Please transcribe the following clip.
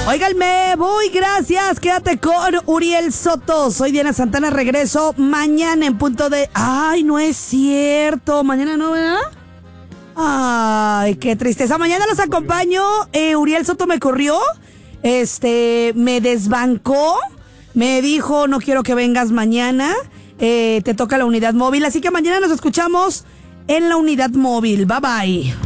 Oigan, me voy, gracias. Quédate con Uriel Soto. Soy Diana Santana, regreso mañana en punto de... Ay, no es cierto. Mañana no, ¿verdad? Ay, qué tristeza. Mañana los acompaño. Uriel Soto me corrió. Me desbancó. Me dijo, no quiero que vengas mañana. Te toca la unidad móvil. Así que mañana nos escuchamos en la unidad móvil. Bye, bye.